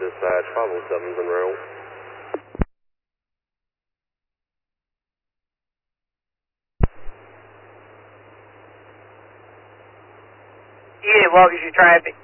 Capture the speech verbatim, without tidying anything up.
dispatch, five oh seven's en route. Yeah, what was your traffic?